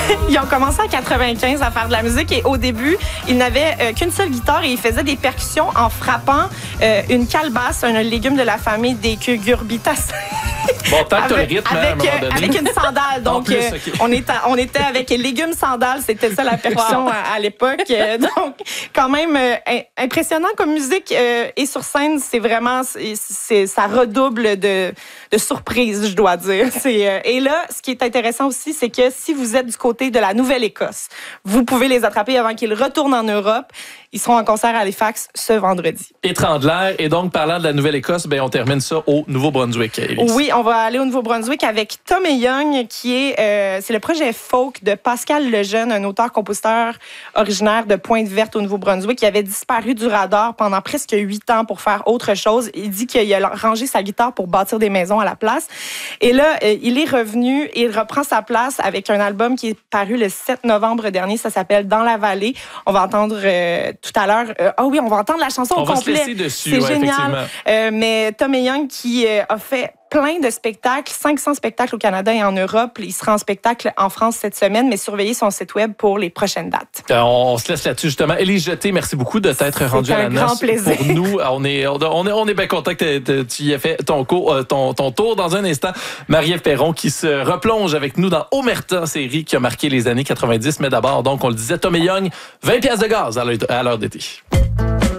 Ils ont commencé en 95 à faire de la musique et au début, ils n'avaient qu'une seule guitare et ils faisaient des percussions en frappant une calebasse, un légume de la famille des cucurbitacées. Bon, tant que t'as le rythme, à un moment donné. Avec une sandale. Donc, plus, okay. on était avec légumes sandales. C'était ça la percussion à l'époque. Donc, quand même impressionnant comme musique. Et sur scène, c'est vraiment... ça redouble de surprise, je dois dire. Et là, ce qui est intéressant aussi, c'est que si vous êtes du côté de la Nouvelle-Écosse, vous pouvez les attraper avant qu'ils retournent en Europe. Ils seront en concert à Halifax ce vendredi. Étrangler. Et donc, parlant de la Nouvelle-Écosse, ben, on termine ça au Nouveau-Brunswick. Élise. Oui, on va aller au Nouveau-Brunswick avec Tom et Young, qui est c'est le projet folk de Pascal Lejeune, un auteur-compositeur originaire de Pointe-Verte au Nouveau-Brunswick, qui avait disparu du radar pendant presque 8 ans pour faire autre chose. Il dit qu'il a rangé sa guitare pour bâtir des maisons à la place. Et là, il est revenu et il reprend sa place avec un album qui est paru le 7 novembre dernier. Ça s'appelle Dans la vallée. On va entendre tout à l'heure... oui, on va entendre la chanson au complet. On va se laisser dessus, c'est génial. Mais Tom et Young qui a fait plein de spectacles, 500 spectacles au Canada et en Europe. Il sera en spectacle en France cette semaine, mais surveillez son site web pour les prochaines dates. On se laisse là-dessus, justement. Élise Jeté, merci beaucoup de t'être rendue à la noce. C'est un grand plaisir. Pour nous, on est bien content que tu y aies fait ton tour. Dans un instant, Marie-Ève Perron qui se replonge avec nous dans Omerta, série qui a marqué les années 90. Mais d'abord, donc, on le disait, Tom et Young, 20$ de gaz à l'heure d'été.